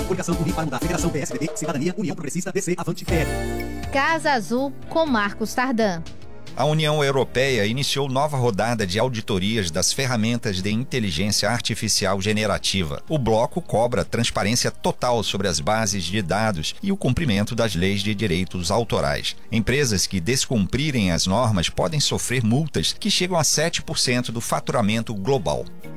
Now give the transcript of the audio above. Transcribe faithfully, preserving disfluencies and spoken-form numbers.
Coligação Unir para Mudar. Federação P S D B, Cidadania, União Progressista, D C, Avante, P L. Casa Azul com Marcos Tardan. A União Europeia iniciou nova rodada de auditorias das ferramentas de inteligência artificial generativa. O bloco cobra transparência total sobre as bases de dados e o cumprimento das leis de direitos autorais. Empresas que descumprirem as normas podem sofrer multas que chegam a sete por cento do faturamento global.